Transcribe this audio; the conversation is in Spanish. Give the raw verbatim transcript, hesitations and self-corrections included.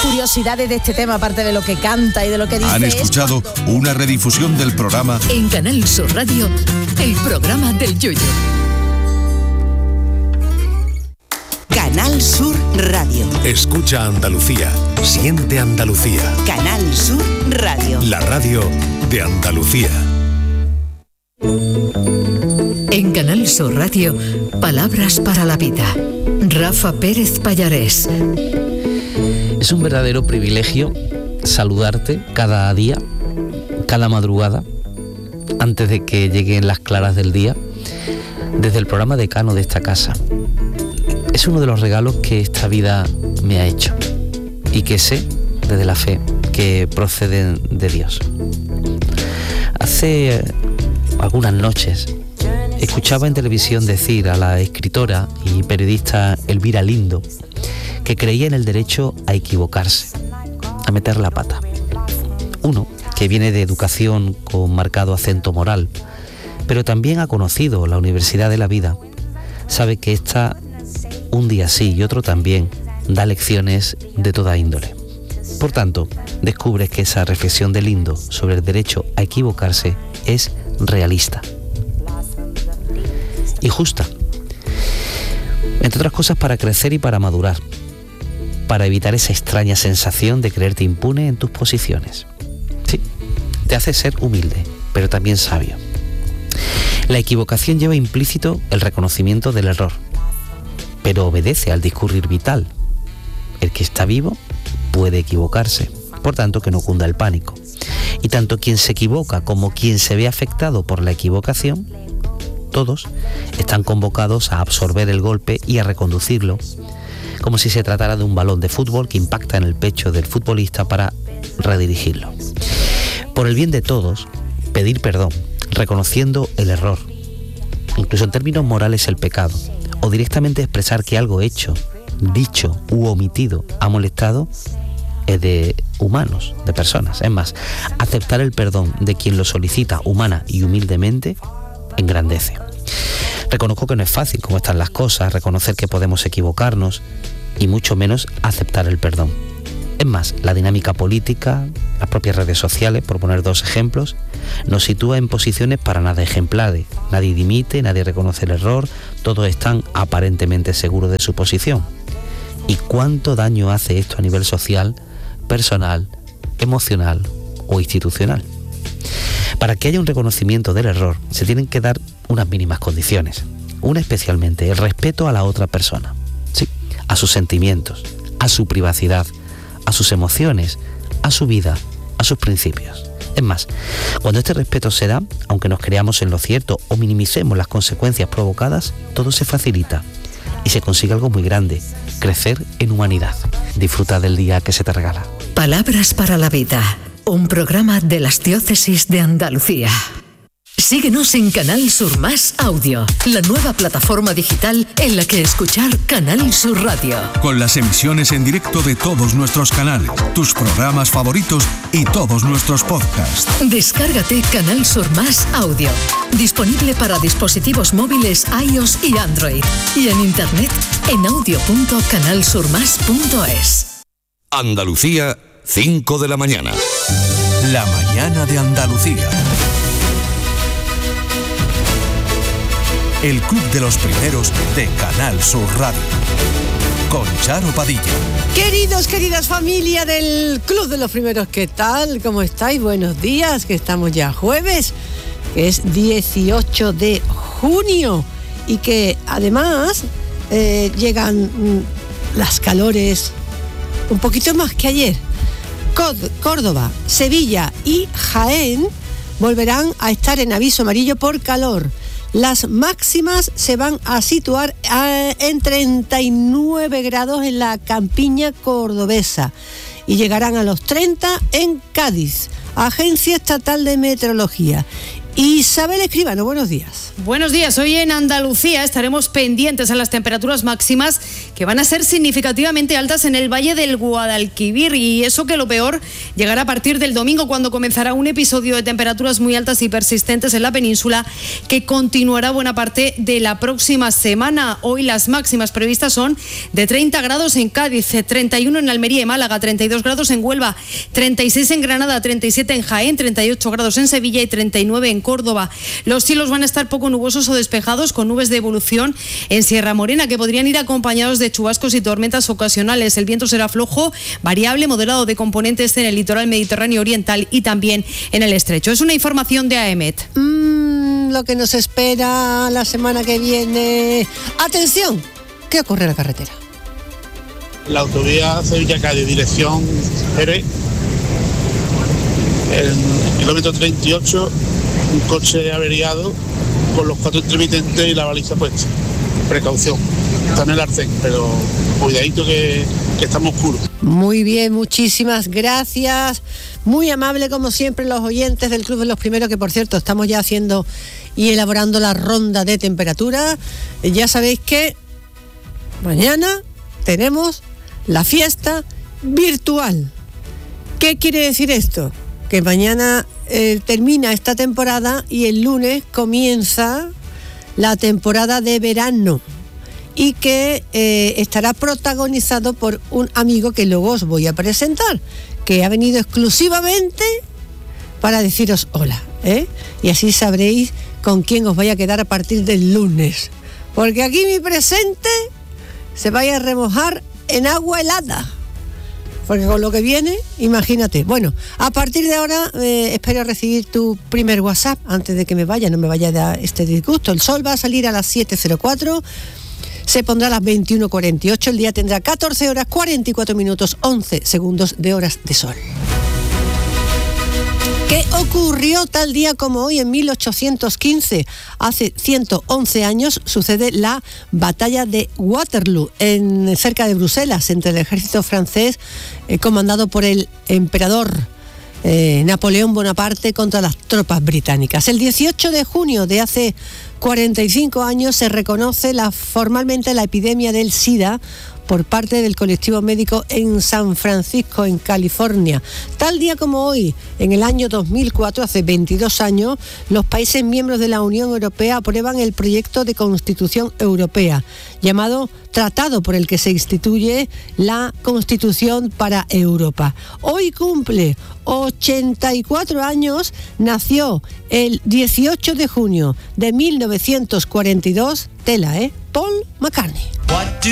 curiosidades de este tema, aparte de lo que canta y de lo que dice. Han escuchado cuando... una redifusión del programa en Canal Sur Radio, el programa del Yoyo. Canal Sur Radio. Escucha Andalucía, siente Andalucía. Canal Sur Radio. La radio de Andalucía. En Canal Sur Radio, Palabras para la Vida. Rafa Pérez Pallarés. Es un verdadero privilegio saludarte cada día, cada madrugada, antes de que lleguen las claras del día, desde el programa decano de esta casa. Es uno de los regalos que esta vida me ha hecho y que sé, desde la fe, que proceden de Dios. Hace algunas noches escuchaba en televisión decir a la escritora y periodista Elvira Lindo que creía en el derecho a equivocarse, a meter la pata. Uno que viene de educación con marcado acento moral, pero también ha conocido la Universidad de la Vida, sabe que esta, un día sí y otro también, da lecciones de toda índole. Por tanto, descubres que esa reflexión de Lindo sobre el derecho a equivocarse es realista y justa, entre otras cosas para crecer y para madurar, para evitar esa extraña sensación de creerte impune en tus posiciones. Sí, te hace ser humilde, pero también sabio. La equivocación lleva implícito el reconocimiento del error, pero obedece al discurrir vital. El que está vivo puede equivocarse, por tanto que no cunda el pánico. Y tanto quien se equivoca como quien se ve afectado por la equivocación, todos están convocados a absorber el golpe y a reconducirlo, como si se tratara de un balón de fútbol que impacta en el pecho del futbolista para redirigirlo. Por el bien de todos, pedir perdón, reconociendo el error, incluso en términos morales el pecado, o directamente expresar que algo hecho, dicho u omitido ha molestado, es de humanos, de personas. Es más, aceptar el perdón de quien lo solicita humana y humildemente engrandece. Reconozco que no es fácil cómo están las cosas, reconocer que podemos equivocarnos y mucho menos aceptar el perdón. Es más, la dinámica política, las propias redes sociales, por poner dos ejemplos, nos sitúa en posiciones para nada ejemplares. Nadie dimite, nadie reconoce el error, todos están aparentemente seguros de su posición. ¿Y cuánto daño hace esto a nivel social, personal, emocional o institucional? Para que haya un reconocimiento del error, se tienen que dar unas mínimas condiciones. Una especialmente, el respeto a la otra persona. Sí, a sus sentimientos, a su privacidad, a sus emociones, a su vida, a sus principios. Es más, cuando este respeto se da, aunque nos creamos en lo cierto o minimicemos las consecuencias provocadas, todo se facilita y se consigue algo muy grande: crecer en humanidad. Disfruta del día que se te regala. Palabras para la Vida, un programa de las Diócesis de Andalucía. Síguenos en Canal Sur Más Audio, la nueva plataforma digital en la que escuchar Canal Sur Radio. Con las emisiones en directo de todos nuestros canales, tus programas favoritos y todos nuestros podcasts. Descárgate Canal Sur Más Audio, disponible para dispositivos móviles iOS y Android, y en internet en audio punto canal sur más punto es. Andalucía, cinco de la mañana. La mañana de Andalucía. El Club de los Primeros de Canal Sur Radio. Con Charo Padilla. Queridos, queridas familia del Club de los Primeros, ¿qué tal? ¿Cómo estáis? Buenos días, que estamos ya jueves, que es dieciocho de junio, y que además eh, llegan mm, las calores un poquito más que ayer. Córdoba, Sevilla y Jaén volverán a estar en aviso amarillo por calor. Las máximas se van a situar a, en treinta y nueve grados en la campiña cordobesa y llegarán a los treinta en Cádiz. Agencia Estatal de Meteorología. Isabel Escribano, buenos días. Buenos días. Hoy en Andalucía estaremos pendientes a las temperaturas máximas que van a ser significativamente altas en el Valle del Guadalquivir, y eso que lo peor llegará a partir del domingo, cuando comenzará un episodio de temperaturas muy altas y persistentes en la península que continuará buena parte de la próxima semana. Hoy las máximas previstas son de treinta grados en Cádiz, treinta y uno en Almería y Málaga, treinta y dos grados en Huelva, treinta y seis en Granada, treinta y siete en Jaén, treinta y ocho grados en Sevilla y treinta y nueve en Córdoba. Los cielos van a estar poco nubosos o despejados, con nubes de evolución en Sierra Morena que podrían ir acompañados de chubascos y tormentas ocasionales. El viento será flojo, variable, moderado de componente este en el litoral mediterráneo oriental y también en el estrecho. Es una información de AEMET. Mm, lo que nos espera la semana que viene. ¡Atención! ¿Qué ocurre en la carretera? La autovía Sevilla-Cádiz, dirección Jerez, el kilómetro treinta y ocho, un coche averiado con los cuatro intermitentes y la baliza puesta. Precaución, está en el arcén, pero cuidadito que, que estamos oscuros. Muy bien, muchísimas gracias. Muy amable como siempre los oyentes del Club de los Primeros, que por cierto estamos ya haciendo y elaborando la ronda de temperatura. Ya sabéis que mañana tenemos la fiesta virtual. ¿Qué quiere decir esto? Que mañana eh, termina esta temporada y el lunes comienza la temporada de verano, y que eh, estará protagonizado por un amigo que luego os voy a presentar, que ha venido exclusivamente para deciros hola, ¿eh? Y así sabréis con quién os vais a quedar a partir del lunes, porque aquí mi presente se vaya a remojar en agua helada, porque con lo que viene, imagínate. Bueno, a partir de ahora eh, espero recibir tu primer WhatsApp antes de que me vaya, no me vaya a dar este disgusto. El sol va a salir a las siete cero cuatro, se pondrá a las veintiuno cuarenta y ocho, el día tendrá catorce horas cuarenta y cuatro minutos once segundos de horas de sol. ¿Qué ocurrió tal día como hoy en mil ochocientos quince? Hace ciento once años sucede la batalla de Waterloo, en, cerca de Bruselas, entre el ejército francés eh, comandado por el emperador eh, Napoleón Bonaparte contra las tropas británicas. El dieciocho de junio de hace cuarenta y cinco años se reconoce la, formalmente la epidemia del SIDA por parte del colectivo médico en San Francisco, en California. Tal día como hoy, en el año dos mil cuatro, hace veintidós años, los países miembros de la Unión Europea aprueban el proyecto de Constitución Europea, llamado Tratado por el que se instituye la Constitución para Europa. Hoy cumple ochenta y cuatro años, nació el dieciocho de junio de mil novecientos cuarenta y dos, tela, ¿eh? Paul McCartney.